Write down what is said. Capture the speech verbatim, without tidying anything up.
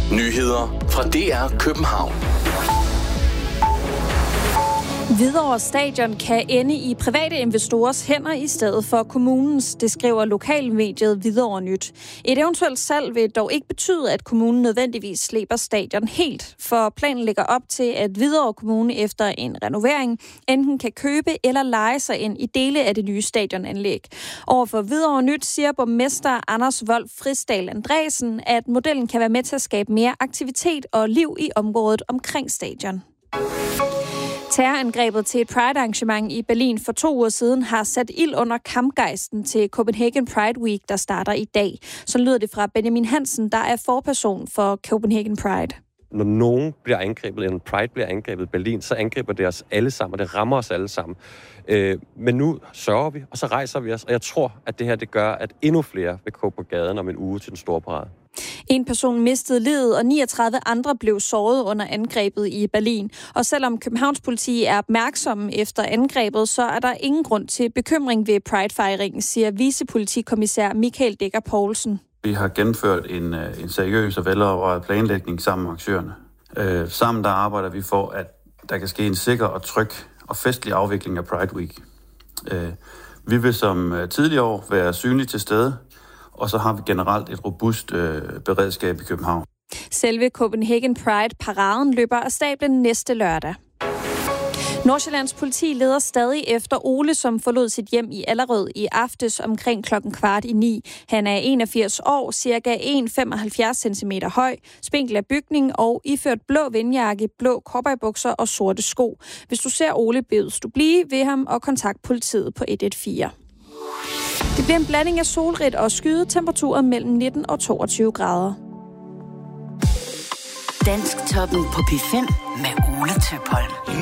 Nyheder fra D R København. Hvidovre Stadion kan ende i private investorers hænder i stedet for kommunens, det skriver lokalmediet Hvidovre Nyt. Et eventuelt salg vil dog ikke betyde, at kommunen nødvendigvis slipper stadion helt, for planen ligger op til, at Hvidovre Kommune efter en renovering enten kan købe eller leje sig ind i dele af det nye stadionanlæg. Overfor Hvidovre Nyt siger borgmester Anders Wolf Frisdal Andresen, at modellen kan være med til at skabe mere aktivitet og liv i området omkring stadion. Terrorangrebet til et Pride-arrangement i Berlin for to uger siden har sat ild under kampgejsten til Copenhagen Pride Week, der starter i dag. Så lyder det fra Benjamin Hansen, der er forperson for Copenhagen Pride. Når nogen bliver angrebet, eller Pride bliver angrebet i Berlin, så angriber det os alle sammen, og det rammer os alle sammen. Øh, men nu sørger vi, og så rejser vi os, og jeg tror, at det her det gør, at endnu flere vil gå på gaden om en uge til den store parade. En person mistede livet, og niogtredive andre blev såret under angrebet i Berlin. Og selvom Københavns politi er opmærksomme efter angrebet, så er der ingen grund til bekymring ved Pride-fejringen, siger vicepolitikommissær Michael Dækker Poulsen. Vi har gennemført en, en seriøs og velovervejet planlægning sammen med aktørerne. Øh, sammen der arbejder vi for, at der kan ske en sikker og tryg og festlig afvikling af Pride Week. Øh, vi vil som tidligere år være synlige til stede, og så har vi generelt et robust øh, beredskab i København. Selve Copenhagen Pride-paraden løber af stablen næste lørdag. Nordsjællands politi leder stadig efter Ole, som forlod sit hjem i Allerød i aftes omkring klokken kvart i ni. Han er enogfirs år, cirka en komma femoghalvfjerds centimeter høj, spinkel af bygning og iført blå vindjakke, blå cowboybukser og sorte sko. Hvis du ser Ole, bedes du blive ved ham og kontakt politiet på et et fire. Det bliver en blanding af solrigt og skydetemperaturer mellem nitten og toogtyve grader. Dansk toppen på P fem med Ole Tøpholm.